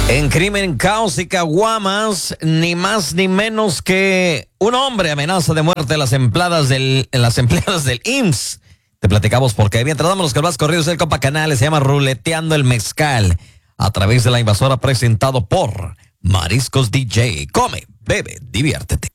En crimen, caos y caguamas, ni más ni menos que un hombre amenaza de muerte a las empleadas del IMSS. Te platicamos por qué. Mientras damos los que más corridos del Copa Canales, se llama Ruleteando el Mezcal, a través de la invasora, presentado por Mariscos DJ. Come, bebe, diviértete.